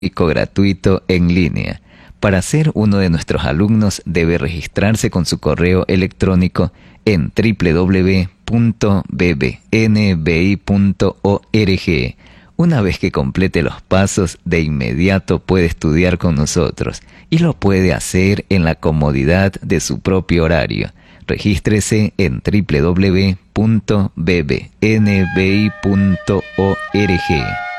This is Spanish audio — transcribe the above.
gratuito en línea. Para ser uno de nuestros alumnos debe registrarse con su correo electrónico en www.bbnbi.org. Una vez que complete los pasos, de inmediato puede estudiar con nosotros y lo puede hacer en la comodidad de su propio horario. Regístrese en www.bbnbi.org.